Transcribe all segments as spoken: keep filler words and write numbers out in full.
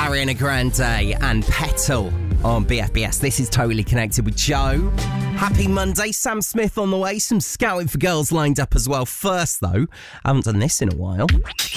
Ariana Grande and Petal on B F B S. This is Totally Connected with Joe. Happy Monday. Sam Smith on the way. Some scouting for girls lined up as well. First, though, I haven't done this in a while.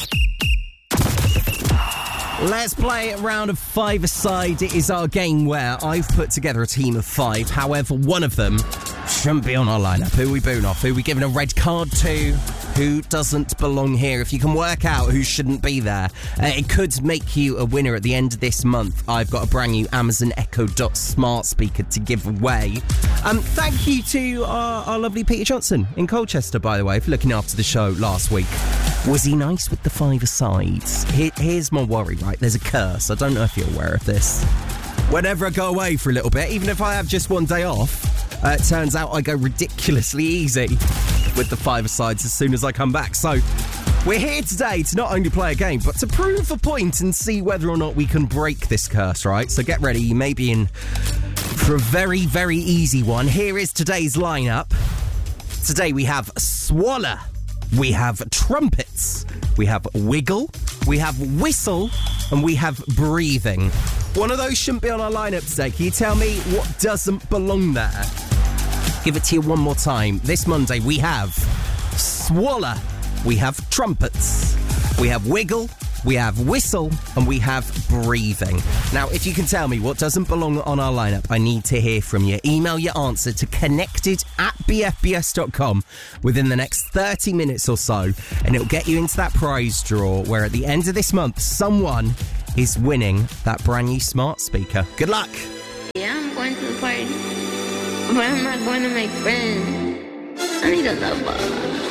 Let's play a round of five-a-side. It is our game where I've put together a team of five. However, one of them shouldn't be on our lineup. Who are we booing off? Who are we giving a red card to? Who doesn't belong here? If you can work out who shouldn't be there, uh, it could make you a winner at the end of this month. I've got a brand new Amazon Echo Dot smart speaker to give away. Um, thank you to our, our lovely Peter Johnson in Colchester, by the way, for looking after the show last week. Was he nice with the five-a-sides? Here, here's my worry, right? There's a curse. I don't know if you're aware of this. Whenever I go away for a little bit, even if I have just one day off, uh, it turns out I go ridiculously easy with the five-a-sides as soon as I come back. So we're here today to not only play a game, but to prove a point and see whether or not we can break this curse, right? So get ready. You may be in for a very, very easy one. Here is today's lineup. Today we have Swallow. We have Trumpets. We have Wiggle. We have Whistle. And we have Breathing. One of those shouldn't be on our lineup today. Can you tell me what doesn't belong there? Give it to you one more time. This Monday we have Swallow. We have Trumpets. We have Wiggle. We have Whistle. And we have Breathing. Now, if you can tell me what doesn't belong on our lineup, I need to hear from you. Email your answer to connected at b f b s dot com within the next thirty minutes or so, and it'll get you into that prize draw where at the end of this month, someone is winning that brand new smart speaker. Good luck. Yeah, I'm going to the party, but I'm not going to make friends. I need a lover.